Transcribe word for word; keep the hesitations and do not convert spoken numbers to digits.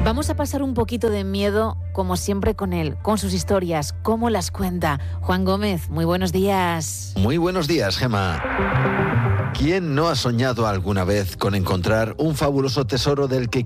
Vamos a pasar un poquito de miedo, como siempre, con él, con sus historias, cómo las cuenta. Juan Gómez, muy buenos días. Muy buenos días, Gemma. ¿Quién no ha soñado alguna vez con encontrar un fabuloso tesoro del que